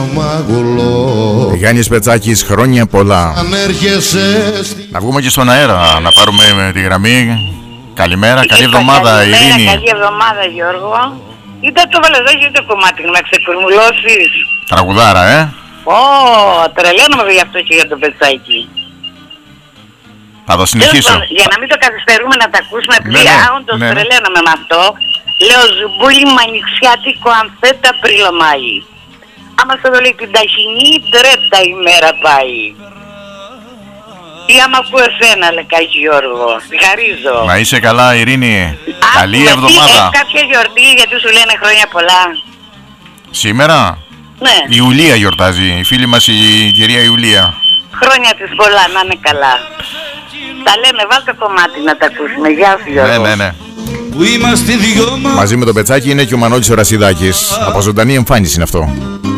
μάγουλο. Γιάννης Πετσάκης, χρόνια πολλά. Να βγούμε και στον αέρα, να πάρουμε τη γραμμή. Καλημέρα, καλή εβδομάδα Ειρήνη. Καλή εβδομάδα Γιώργο. Ήταν το βαλεδάκι το κομμάτι να ξεκουρμουλώσεις. Τραγουδάρα, Τρελαίνομαι γι' αυτό και για το Πετσάκι. Θα το συνεχίσω. Για να μην το καθυστερούμε να τα ακούσουμε πια, όντως τρελαίνομαι με αυτό. Λέω ζουμπούλι μανιξιάτικο ανθέτα πριλομάει. Άμα στο το λέει την ταχυνή, τρέτα ημέρα πάει. Ή άμα ακούω εσένα, Λεκάκη Γιώργο, τη χαρίζω. Να είσαι καλά Ειρήνη, καλή εβδομάδα. Έχει κάποια γιορτή γιατί σου λένε χρόνια πολλά? Σήμερα? Ναι. Η Ιουλία γιορτάζει, η φίλη μας η κυρία Ιουλία. Χρόνια της πολλά, να είναι καλά. Τα λέμε, βάλ' το κομμάτι να τα ακούσουμε. Γεια σου Γιώργο. Ναι. Μαζί με τον Πετσάκι είναι και ο Μανώλης ο Ρασιδάκης. Από ζωντανή εμφάνιση είναι αυτό.